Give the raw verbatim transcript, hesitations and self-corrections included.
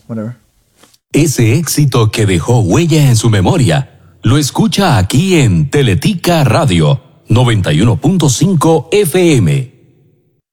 whatever. Ese éxito que dejó huella en su memoria, lo escucha aquí en Teletica Radio noventa y uno punto cinco F M.